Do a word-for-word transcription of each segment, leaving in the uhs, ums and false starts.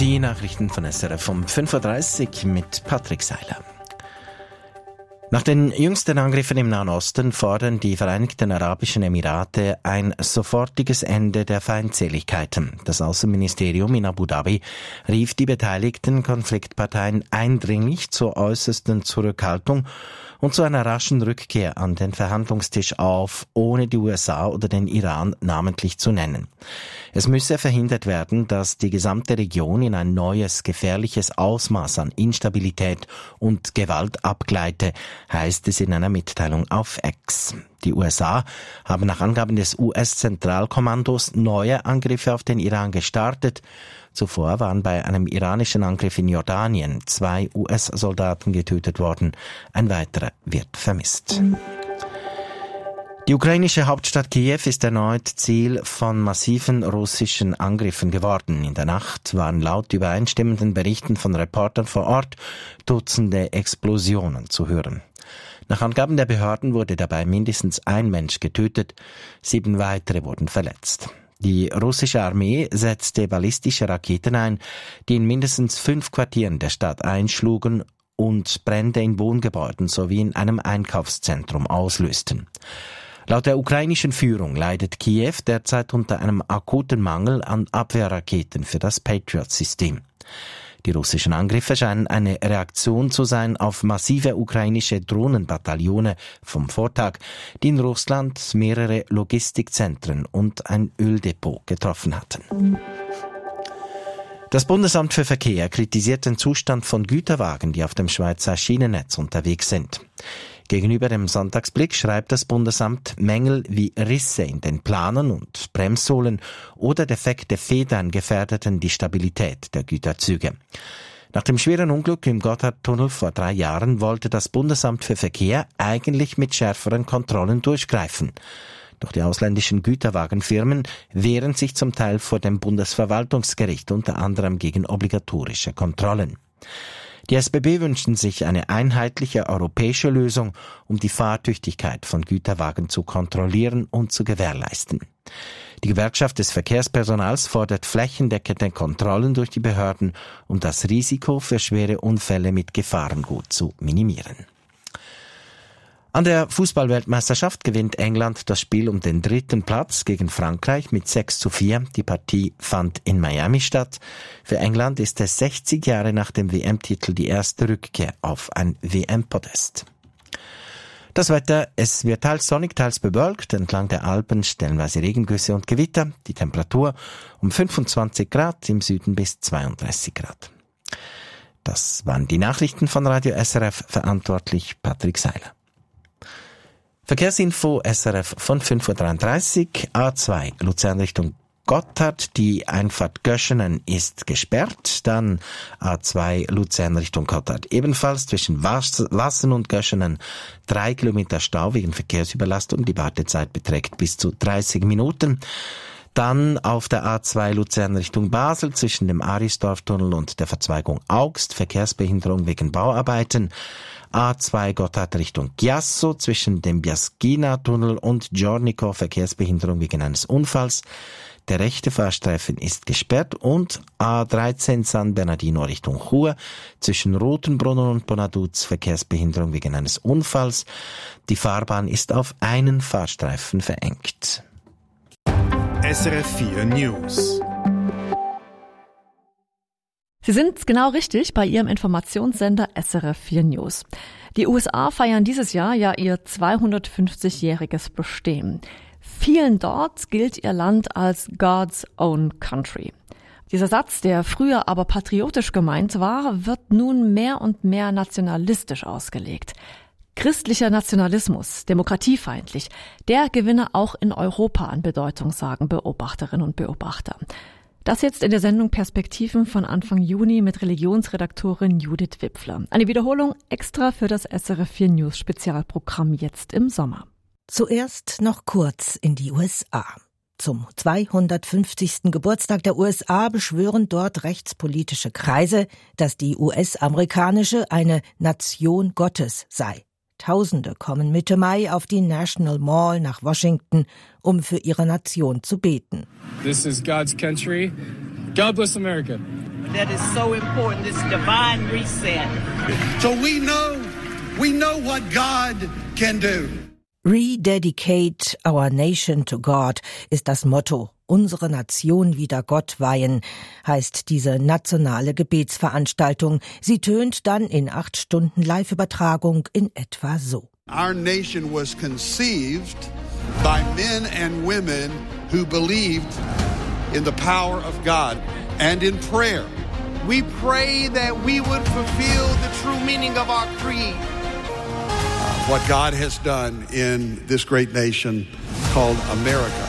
Die Nachrichten von S R F um fünf Uhr dreißig mit Patrick Seiler. Nach den jüngsten Angriffen im Nahen Osten fordern die Vereinigten Arabischen Emirate ein sofortiges Ende der Feindseligkeiten. Das Außenministerium in Abu Dhabi rief die beteiligten Konfliktparteien eindringlich zur äußersten Zurückhaltung und zu einer raschen Rückkehr an den Verhandlungstisch auf, ohne die U S A oder den Iran namentlich zu nennen. Es müsse verhindert werden, dass die gesamte Region in ein neues, gefährliches Ausmaß an Instabilität und Gewalt abgleite, heißt es in einer Mitteilung auf X. Die U S A haben nach Angaben des U S-Zentralkommandos neue Angriffe auf den Iran gestartet. Zuvor waren bei einem iranischen Angriff in Jordanien zwei U S-Soldaten getötet worden. Ein weiterer wird vermisst. Die ukrainische Hauptstadt Kiew ist erneut Ziel von massiven russischen Angriffen geworden. In der Nacht waren laut übereinstimmenden Berichten von Reportern vor Ort Dutzende Explosionen zu hören. Nach Angaben der Behörden wurde dabei mindestens ein Mensch getötet, sieben weitere wurden verletzt. Die russische Armee setzte ballistische Raketen ein, die in mindestens fünf Quartieren der Stadt einschlugen und Brände in Wohngebäuden sowie in einem Einkaufszentrum auslösten. Laut der ukrainischen Führung leidet Kiew derzeit unter einem akuten Mangel an Abwehrraketen für das Patriot-System. Die russischen Angriffe scheinen eine Reaktion zu sein auf massive ukrainische Drohnenbataillone vom Vortag, die in Russland mehrere Logistikzentren und ein Öldepot getroffen hatten. Das Bundesamt für Verkehr kritisiert den Zustand von Güterwagen, die auf dem Schweizer Schienennetz unterwegs sind. Gegenüber dem Sonntagsblick schreibt das Bundesamt, Mängel wie Risse in den Planern und Bremssohlen oder defekte Federn gefährdeten die Stabilität der Güterzüge. Nach dem schweren Unglück im Gotthardtunnel vor drei Jahren wollte das Bundesamt für Verkehr eigentlich mit schärferen Kontrollen durchgreifen. Doch die ausländischen Güterwagenfirmen wehren sich zum Teil vor dem Bundesverwaltungsgericht, unter anderem gegen obligatorische Kontrollen. Die S B B wünschen sich eine einheitliche europäische Lösung, um die Fahrtüchtigkeit von Güterwagen zu kontrollieren und zu gewährleisten. Die Gewerkschaft des Verkehrspersonals fordert flächendeckende Kontrollen durch die Behörden, um das Risiko für schwere Unfälle mit Gefahrengut zu minimieren. An der Fußballweltmeisterschaft gewinnt England das Spiel um den dritten Platz gegen Frankreich mit sechs zu vier. Die Partie fand in Miami statt. Für England ist es sechzig Jahre nach dem W M-Titel die erste Rückkehr auf ein W M-Podest. Das Wetter, es wird teils sonnig, teils bewölkt, entlang der Alpen stellenweise Regengüsse und Gewitter. Die Temperatur um fünfundzwanzig Grad, im Süden bis zweiunddreißig Grad. Das waren die Nachrichten von Radio S R F, verantwortlich Patrick Seiler. Verkehrsinfo S R F von fünf Uhr dreiunddreißig, A zwei Luzern Richtung Gotthard, die Einfahrt Göschenen ist gesperrt, dann A zwei Luzern Richtung Gotthard ebenfalls zwischen Wassen und Göschenen drei Kilometer Stau wegen Verkehrsüberlastung, die Wartezeit beträgt bis zu dreißig Minuten. Dann auf der A zwei Luzern Richtung Basel zwischen dem Arisdorftunnel und der Verzweigung Augst, Verkehrsbehinderung wegen Bauarbeiten. A zwei Gotthard Richtung Chiasso zwischen dem Biaschina-Tunnel und Giornico, Verkehrsbehinderung wegen eines Unfalls. Der rechte Fahrstreifen ist gesperrt und A dreizehn San Bernardino Richtung Chur zwischen Rothenbrunnen und Bonaduz, Verkehrsbehinderung wegen eines Unfalls. Die Fahrbahn ist auf einen Fahrstreifen verengt. S R F vier News. Sie sind genau richtig bei Ihrem Informationssender S R F vier News. Die U S A feiern dieses Jahr ja ihr zweihundertfünfzigjähriges Bestehen. Vielen dort gilt ihr Land als God's own country. Dieser Satz, der früher aber patriotisch gemeint war, wird nun mehr und mehr nationalistisch ausgelegt. Christlicher Nationalismus, demokratiefeindlich, der gewinne auch in Europa an Bedeutung, sagen Beobachterinnen und Beobachter. Das jetzt in der Sendung Perspektiven von Anfang Juni mit Religionsredaktorin Judith Wipfler. Eine Wiederholung extra für das S R F vier News Spezialprogramm jetzt im Sommer. Zuerst noch kurz in die U S A. Zum zweihundertfünfzigsten Geburtstag der U S A beschwören dort rechtspolitische Kreise, dass die U S-amerikanische eine Nation Gottes sei. Tausende kommen Mitte Mai auf die National Mall nach Washington, um für ihre Nation zu beten. This is God's country. God bless America. that is so important, this divine reset. So we know, we know what God can do. Rededicate our nation to God ist das Motto. Unsere Nation wieder Gott weihen, heißt diese nationale Gebetsveranstaltung. Sie tönt dann in acht Stunden Live-Übertragung in etwa so. Our nation was conceived by men and women who believed in the power of God and in prayer. We pray that we would fulfill the true meaning of our creed. What God has done in this great nation called America.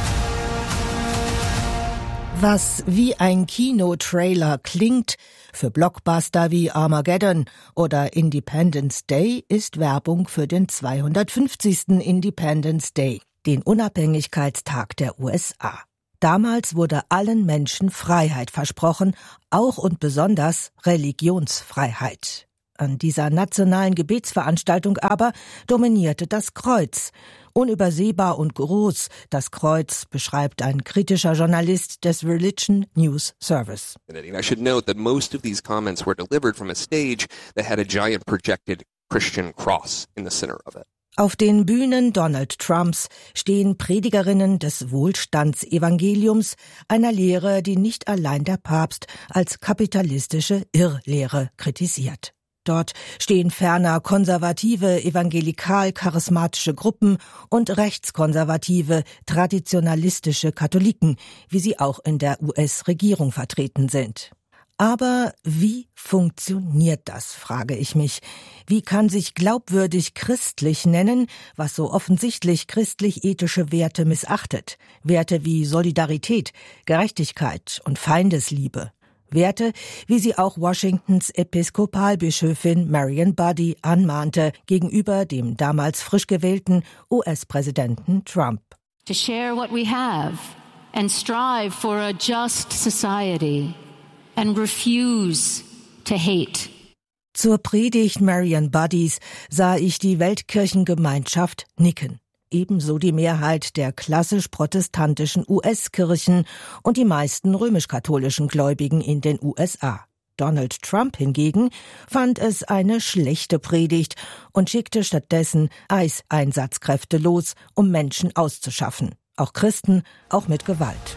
Was wie ein Kinotrailer klingt, für Blockbuster wie Armageddon oder Independence Day ist Werbung für den zweihundertfünfzigsten Independence Day, den Unabhängigkeitstag der U S A. Damals wurde allen Menschen Freiheit versprochen, auch und besonders Religionsfreiheit. An dieser nationalen Gebetsveranstaltung aber dominierte das Kreuz. Unübersehbar und groß, das Kreuz, beschreibt ein kritischer Journalist des Religion News Service. I should note that most of these comments were delivered from a stage that had a giant projected Christian cross in the center of it. Auf den Bühnen Donald Trumps stehen Predigerinnen des Wohlstandsevangeliums, einer Lehre, die nicht allein der Papst als kapitalistische Irrlehre kritisiert. Dort stehen ferner konservative, evangelikal-charismatische Gruppen und rechtskonservative, traditionalistische Katholiken, wie sie auch in der U S-Regierung vertreten sind. Aber wie funktioniert das, frage ich mich. Wie kann sich glaubwürdig christlich nennen, was so offensichtlich christlich-ethische Werte missachtet? Werte wie Solidarität, Gerechtigkeit und Feindesliebe. Werte, wie sie auch Washingtons Episkopalbischöfin Marian Buddy anmahnte gegenüber dem damals frisch gewählten U S-Präsidenten Trump. To share what we have and strive for a just society and refuse to hate. Zur Predigt Marian Buddys sah ich die Weltkirchengemeinschaft nicken. Ebenso die Mehrheit der klassisch protestantischen U S-Kirchen und die meisten römisch-katholischen Gläubigen in den U S A. Donald Trump hingegen fand es eine schlechte Predigt und schickte stattdessen I C E-Einsatzkräfte los, um Menschen auszuschaffen. Auch Christen, auch mit Gewalt.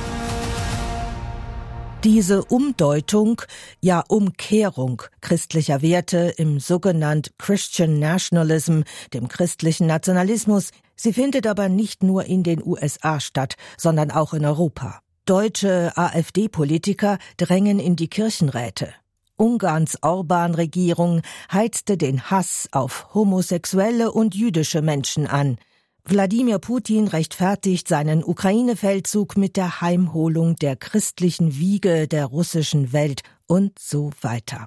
Diese Umdeutung, ja Umkehrung christlicher Werte im sogenannten Christian Nationalism, dem christlichen Nationalismus, sie findet aber nicht nur in den U S A statt, sondern auch in Europa. Deutsche AfD-Politiker drängen in die Kirchenräte. Ungarns Orbán-Regierung heizte den Hass auf homosexuelle und jüdische Menschen an. Wladimir Putin rechtfertigt seinen Ukraine-Feldzug mit der Heimholung der christlichen Wiege der russischen Welt und so weiter.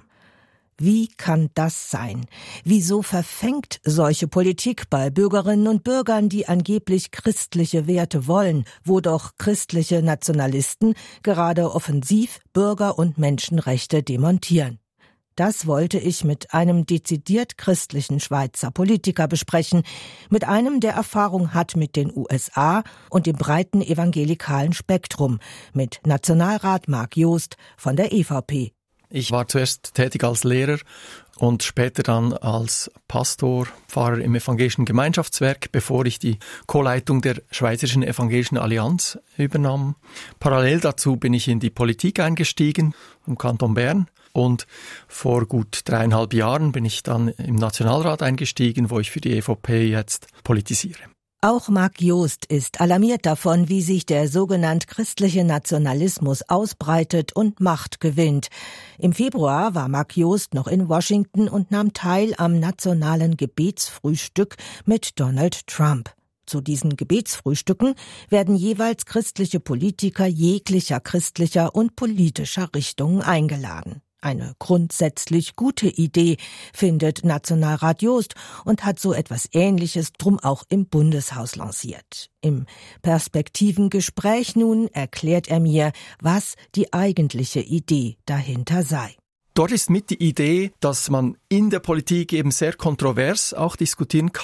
Wie kann das sein? Wieso verfängt solche Politik bei Bürgerinnen und Bürgern, die angeblich christliche Werte wollen, wo doch christliche Nationalisten gerade offensiv Bürger- und Menschenrechte demontieren? Das wollte ich mit einem dezidiert christlichen Schweizer Politiker besprechen, mit einem, der Erfahrung hat mit den U S A und dem breiten evangelikalen Spektrum, mit Nationalrat Mark Joost von der E V P. Ich war zuerst tätig als Lehrer und später dann als Pastor, Pfarrer im evangelischen Gemeinschaftswerk, bevor ich die Co-Leitung der Schweizerischen Evangelischen Allianz übernahm. Parallel dazu bin ich in die Politik eingestiegen, im Kanton Bern. Und vor gut dreieinhalb Jahren bin ich dann im Nationalrat eingestiegen, wo ich für die E V P jetzt politisiere. Auch Mark Joost ist alarmiert davon, wie sich der sogenannte christliche Nationalismus ausbreitet und Macht gewinnt. Im Februar war Mark Joost noch in Washington und nahm teil am nationalen Gebetsfrühstück mit Donald Trump. Zu diesen Gebetsfrühstücken werden jeweils christliche Politiker jeglicher christlicher und politischer Richtungen eingeladen. Eine grundsätzlich gute Idee, findet Nationalrat Joost und hat so etwas Ähnliches drum auch im Bundeshaus lanciert. Im Perspektivengespräch nun erklärt er mir, was die eigentliche Idee dahinter sei. Dort ist mit die Idee, dass man in der Politik eben sehr kontrovers auch diskutieren kann,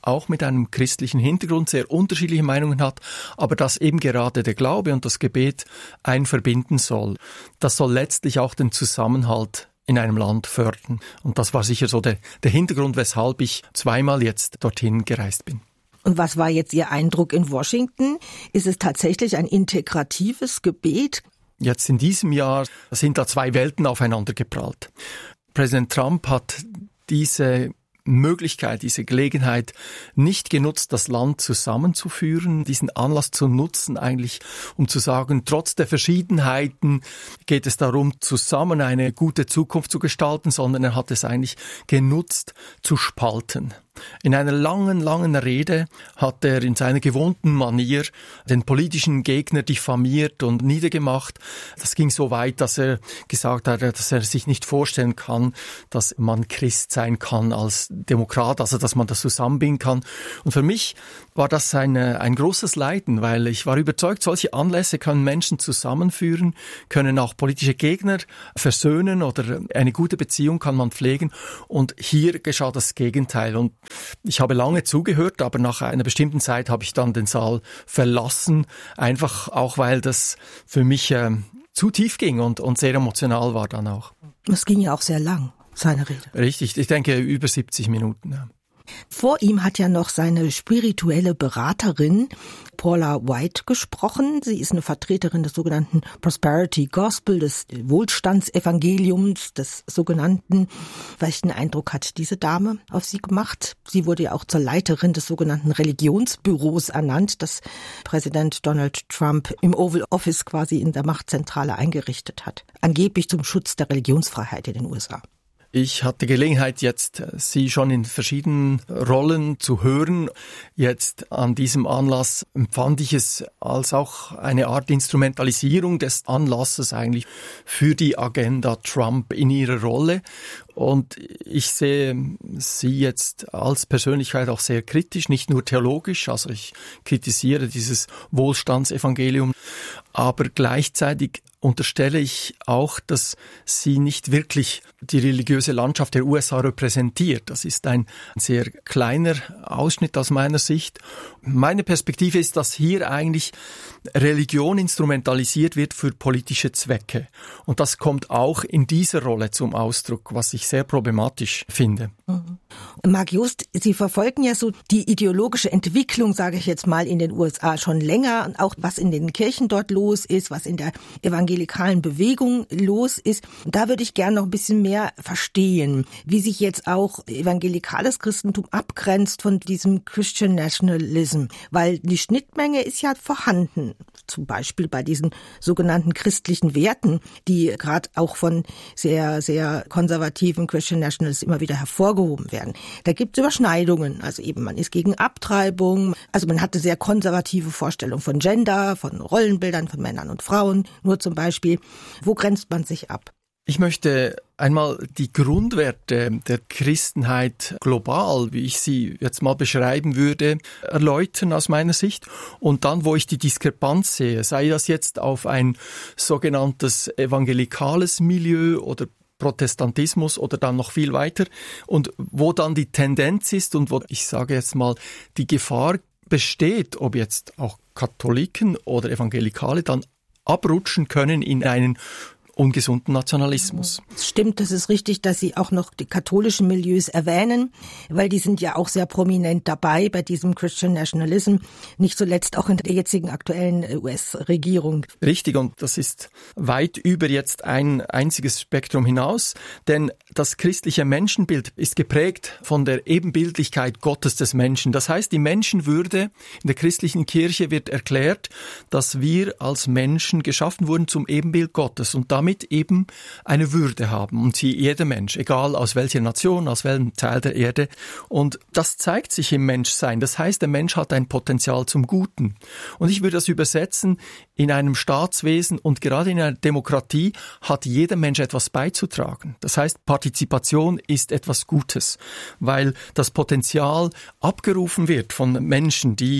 auch mit einem christlichen Hintergrund, sehr unterschiedliche Meinungen hat, aber dass eben gerade der Glaube und das Gebet einen verbinden soll. Das soll letztlich auch den Zusammenhalt in einem Land fördern. Und das war sicher so der, der Hintergrund, weshalb ich zweimal jetzt dorthin gereist bin. Und was war jetzt Ihr Eindruck in Washington? Ist es tatsächlich ein integratives Gebet? Jetzt in diesem Jahr sind da zwei Welten aufeinander geprallt. Präsident Trump hat diese Möglichkeit, diese Gelegenheit nicht genutzt, das Land zusammenzuführen, diesen Anlass zu nutzen, eigentlich um zu sagen, trotz der Verschiedenheiten geht es darum, zusammen eine gute Zukunft zu gestalten, sondern er hat es eigentlich genutzt, zu spalten. In einer langen, langen Rede hat er in seiner gewohnten Manier den politischen Gegner diffamiert und niedergemacht. Das ging so weit, dass er gesagt hat, dass er sich nicht vorstellen kann, dass man Christ sein kann als Demokrat, also dass man das zusammenbinden kann. Und für mich war das ein, ein großes Leiden, weil ich war überzeugt, solche Anlässe können Menschen zusammenführen, können auch politische Gegner versöhnen oder eine gute Beziehung kann man pflegen. Und hier geschah das Gegenteil. Und ich habe lange zugehört, aber nach einer bestimmten Zeit habe ich dann den Saal verlassen, einfach auch, weil das für mich äh, zu tief ging und, und sehr emotional war dann auch. Es ging ja auch sehr lang, seine Rede. Richtig, ich denke über siebzig Minuten. Ja. Vor ihm hat ja noch seine spirituelle Beraterin Paula White gesprochen. Sie ist eine Vertreterin des sogenannten Prosperity Gospel, des Wohlstandsevangeliums, des sogenannten. Welchen Eindruck hat diese Dame auf Sie gemacht? Sie wurde ja auch zur Leiterin des sogenannten Religionsbüros ernannt, das Präsident Donald Trump im Oval Office quasi in der Machtzentrale eingerichtet hat. Angeblich zum Schutz der Religionsfreiheit in den U S A. Ich hatte Gelegenheit, jetzt Sie schon in verschiedenen Rollen zu hören. Jetzt an diesem Anlass empfand ich es als auch eine Art Instrumentalisierung des Anlasses eigentlich für die Agenda Trump in ihrer Rolle. Und ich sehe Sie jetzt als Persönlichkeit auch sehr kritisch, nicht nur theologisch. Also ich kritisiere dieses Wohlstandsevangelium, aber gleichzeitig unterstelle ich auch, dass sie nicht wirklich die religiöse Landschaft der U S A repräsentiert. Das ist ein sehr kleiner Ausschnitt aus meiner Sicht. Meine Perspektive ist, dass hier eigentlich Religion instrumentalisiert wird für politische Zwecke. Und das kommt auch in dieser Rolle zum Ausdruck, was ich sehr problematisch finde. Mhm. Marc Jost, Sie verfolgen ja so die ideologische Entwicklung, sage ich jetzt mal, in den U S A schon länger. Und auch was in den Kirchen dort los ist, was in der evangelikalen Bewegung los ist. Und da würde ich gerne noch ein bisschen mehr verstehen, wie sich jetzt auch evangelikales Christentum abgrenzt von diesem Christian Nationalism. Weil die Schnittmenge ist ja vorhanden. Zum Beispiel bei diesen sogenannten christlichen Werten, die gerade auch von sehr, sehr konservativen Christian Nationalists immer wieder hervorgehoben werden. Da gibt es Überschneidungen. Also eben, man ist gegen Abtreibung. Also man hatte sehr konservative Vorstellungen von Gender, von Rollenbildern von Männern und Frauen. Nur zum Beispiel, wo grenzt man sich ab? Ich möchte einmal die Grundwerte der Christenheit global, wie ich sie jetzt mal beschreiben würde, erläutern aus meiner Sicht. Und dann, wo ich die Diskrepanz sehe, sei das jetzt auf ein sogenanntes evangelikales Milieu oder Protestantismus oder dann noch viel weiter und wo dann die Tendenz ist und wo ich sage jetzt mal die Gefahr besteht, ob jetzt auch Katholiken oder Evangelikale dann abrutschen können in einen ungesunden Nationalismus. Es stimmt, das ist richtig, dass Sie auch noch die katholischen Milieus erwähnen, weil die sind ja auch sehr prominent dabei bei diesem Christian Nationalism, nicht zuletzt auch in der jetzigen aktuellen U S-Regierung. Richtig, und das ist weit über jetzt ein einziges Spektrum hinaus, denn das christliche Menschenbild ist geprägt von der Ebenbildlichkeit Gottes des Menschen. Das heißt, die Menschenwürde in der christlichen Kirche wird erklärt, dass wir als Menschen geschaffen wurden zum Ebenbild Gottes und damit damit eben eine Würde haben. Und sie, jeder Mensch, egal aus welcher Nation, aus welchem Teil der Erde. Und das zeigt sich im Menschsein. Das heißt, der Mensch hat ein Potenzial zum Guten. Und ich würde das übersetzen, in einem Staatswesen und gerade in einer Demokratie hat jeder Mensch etwas beizutragen. Das heißt, Partizipation ist etwas Gutes, weil das Potenzial abgerufen wird von Menschen, die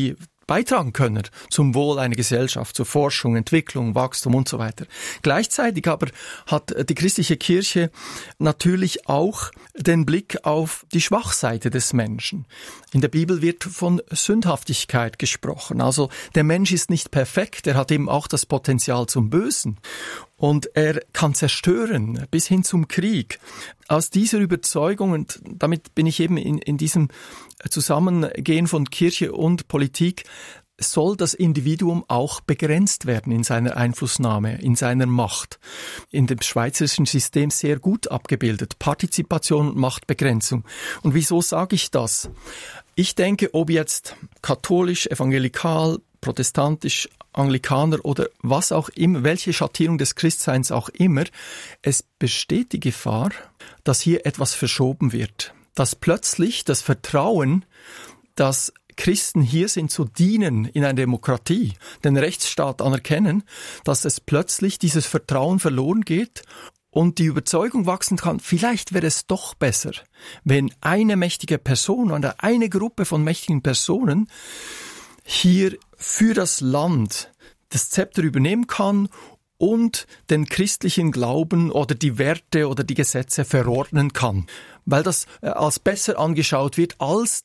beitragen können zum Wohl einer Gesellschaft, zur Forschung, Entwicklung, Wachstum und so weiter. Gleichzeitig aber hat die christliche Kirche natürlich auch den Blick auf die Schwachseite des Menschen. In der Bibel wird von Sündhaftigkeit gesprochen. Also der Mensch ist nicht perfekt, er hat eben auch das Potenzial zum Bösen. Und er kann zerstören, bis hin zum Krieg. Aus dieser Überzeugung, und damit bin ich eben in, in diesem Zusammengehen von Kirche und Politik, soll das Individuum auch begrenzt werden in seiner Einflussnahme, in seiner Macht. In dem schweizerischen System sehr gut abgebildet. Partizipation und Machtbegrenzung. Und wieso sage ich das? Ich denke, ob jetzt katholisch, evangelikal, protestantisch, Anglikaner oder was auch immer, welche Schattierung des Christseins auch immer, es besteht die Gefahr, dass hier etwas verschoben wird. Dass plötzlich das Vertrauen, dass Christen hier sind zu dienen in einer Demokratie, den Rechtsstaat anerkennen, dass es plötzlich dieses Vertrauen verloren geht und die Überzeugung wachsen kann, vielleicht wäre es doch besser, wenn eine mächtige Person oder eine Gruppe von mächtigen Personen hier für das Land das Zepter übernehmen kann und den christlichen Glauben oder die Werte oder die Gesetze verordnen kann, weil das als besser angeschaut wird als